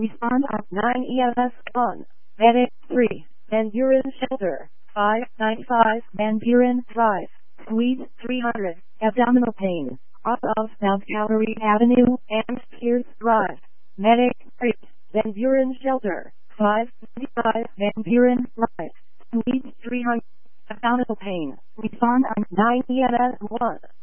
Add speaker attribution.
Speaker 1: Respond on 9 EMS 1. Medic 3. Van Buren Shelter 595 Van Buren Drive. Suite 300. Abdominal pain. Off of Mount Calvary Avenue and Pierce Drive. Medic 3. Van Buren Shelter 595 Van Buren Drive. Suite 300. Abdominal pain. Respond on 9 EMS 1.